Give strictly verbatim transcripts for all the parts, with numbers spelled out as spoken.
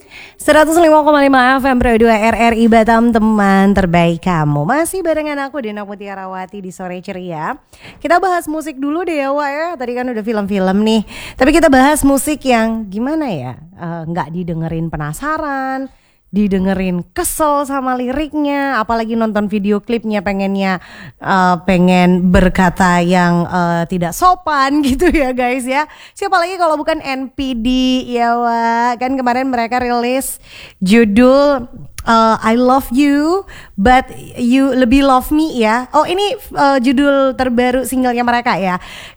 seratus lima koma lima F M Pro dua R R I Batam, teman terbaik kamu. Masih barengan aku Dina Mutiarawati di Sore Ceria. Kita bahas musik dulu deh ya Wak ya. Tadi kan udah film-film nih, tapi kita bahas musik yang gimana ya, uh, Gak didengerin penasaran, didengerin kesel sama liriknya, apalagi nonton video klipnya pengennya uh, pengen berkata yang uh, tidak sopan gitu ya guys ya. Siapa lagi kalau bukan N P D ya Wak. Kan kemarin mereka rilis judul uh, I Love You But You Lebih Love Me ya. Oh ini uh, judul terbaru singlenya mereka ya.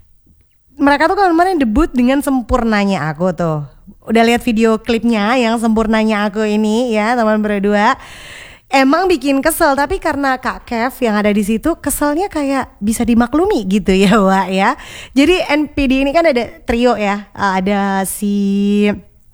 Mereka tuh kemarin debut dengan Sempurnanya Aku tuh. Udah lihat video klipnya yang Sempurnanya Aku ini ya teman berdua. Emang bikin kesel, tapi karena Kak Kev yang ada di situ keselnya kayak bisa dimaklumi gitu ya Wak ya. Jadi N P D ini kan ada trio ya, ada si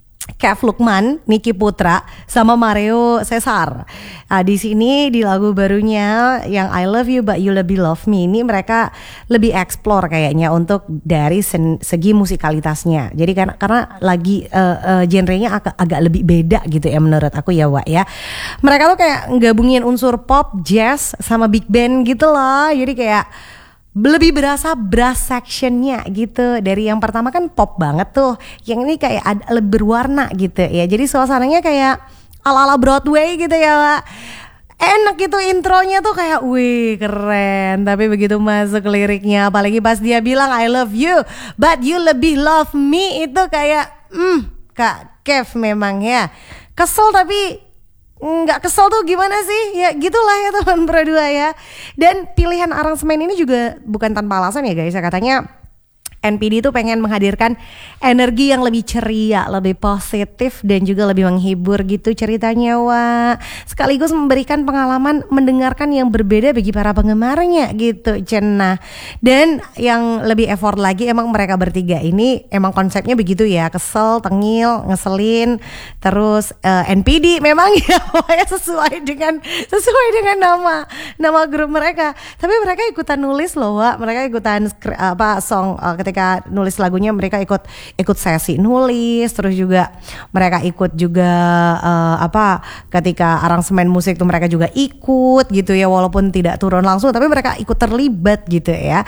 Kev Lukman, Niki Putra, sama Mario Cesar. Nah, di sini di lagu barunya yang I Love You But You Lebih Love Me ini mereka lebih explore kayaknya untuk dari sen- segi musikalitasnya. Jadi karena karena lagi uh, uh, genrenya agak, agak lebih beda gitu ya menurut aku ya Wak ya. Mereka tuh kayak gabungin unsur pop, jazz sama big band gitu loh. Jadi kayak lebih berasa brass sectionnya gitu. Dari yang pertama kan pop banget tuh, yang ini kayak ada, lebih berwarna gitu ya. Jadi suasananya kayak ala-ala Broadway gitu ya Wak. Enak gitu intronya tuh kayak wih keren. Tapi begitu masuk liriknya, apalagi pas dia bilang I love you but you lebih love me, itu kayak hmm Kak Kev memang ya kesel, tapi nggak kesel tuh gimana sih ya, gitulah ya teman berdua ya. Dan pilihan aransemen ini juga bukan tanpa alasan ya guys ya. Katanya N P D itu pengen menghadirkan energi yang lebih ceria, lebih positif dan juga lebih menghibur gitu ceritanya Wak. Sekaligus memberikan pengalaman mendengarkan yang berbeda bagi para penggemarnya gitu cenah. Dan yang lebih effort lagi emang mereka bertiga ini emang konsepnya begitu ya, kesel, tengil, ngeselin. Terus uh, N P D memang ya sesuai dengan sesuai dengan nama nama grup mereka. Tapi mereka ikutan nulis loh Wak. Mereka ikutan skri- apa song uh, ketika Ketika nulis lagunya mereka ikut ikut sesi nulis, terus juga mereka ikut juga uh, apa ketika aransemen musik tuh mereka juga ikut gitu ya, walaupun tidak turun langsung tapi mereka ikut terlibat gitu ya.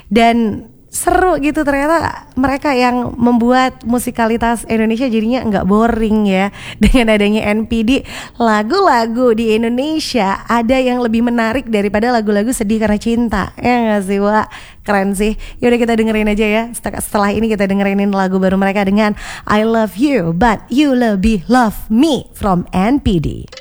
Dan seru gitu, ternyata mereka yang membuat musikalitas Indonesia jadinya nggak boring ya. Dengan adanya N P D, lagu-lagu di Indonesia ada yang lebih menarik daripada lagu-lagu sedih karena cinta. Ya nggak sih Wak? Keren sih. Yaudah kita dengerin aja ya. Setelah ini kita dengerin lagu baru mereka dengan I Love You But You Lebih Love Me from N P D.